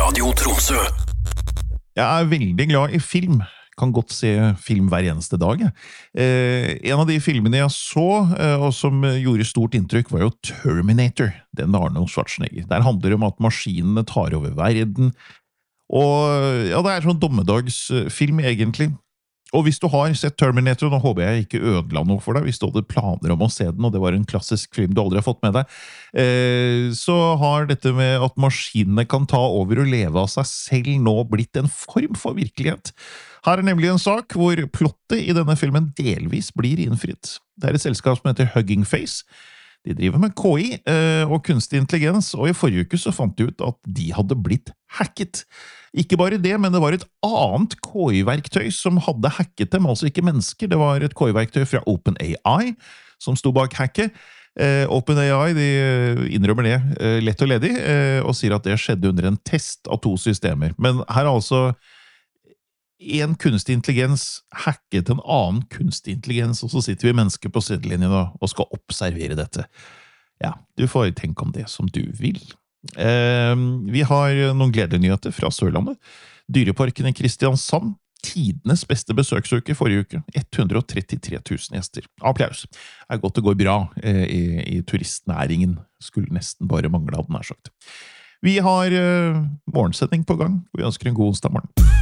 Radio Tromsø. Jeg veldig glad i film. Kan godt se film hver eneste dag. En av de filmene jeg så, og som gjorde stort inntrykk, var jo Terminator, den med Arnold Schwarzenegger. Der handler det om at maskinene tar over verden, og ja, det sånn dommedagsfilm egentlig. Og hvis du har sett Terminator, nå håper jeg ikke ødela noe for deg, hvis du hadde planer om å se den, og det var en klassisk film du aldri har fått med deg, så har dette med at maskinene kan ta over og leve av seg selv nå blitt en form for virkelighet. Her nemlig en sak hvor plottet i denne filmen delvis blir innfritt. Det et selskap som heter Hugging Face. De driver med KI og kunstig intelligens, og i forrige uke så fant de ut at de hadde blitt hacket. Ikke bare det, men det var et annet KI-verktøy som hadde hacket dem, altså ikke mennesker. Det var et KI-verktøy fra OpenAI som sto bak hacket. OpenAI de innrømmer det lett og ledig, og sier at det skjedde under en test av 2 systemer. Men her altså en kunstig intelligens hacket en annen kunstig intelligens, og så sitter vi mennesker på sidelinjen og skal observere dette. Ja, du får tenke om det som du vil. Vi har noen gledelige nyheter fra Sørlandet. Dyreparken i Kristiansand, tidenes beste besøksuke forrige uke. 133 000 gjester. Applaus. Det godt det går bra i turistnæringen. Skulle nesten bare mangle, hadde den sagt. Vi har morgensending på gang. Vi ønsker en god onsdag morgen.